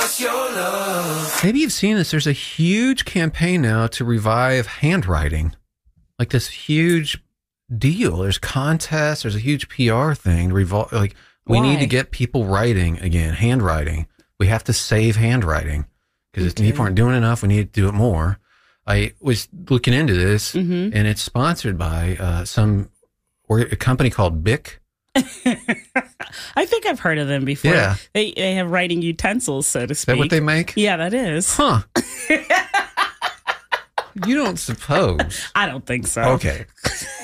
Maybe you've seen this. There's a huge campaign now to revive handwriting. Like this huge deal. There's contests. There's a huge PR thing. We need to get people writing again, handwriting. We have to save handwriting because if people aren't doing enough, we need to do it more. I was looking into this, and it's sponsored by a company called Bic. I think I've heard of them before. Yeah. They have writing utensils, so to speak. Is that what they make? Yeah, that is. Huh. You don't suppose. I don't think so. Okay.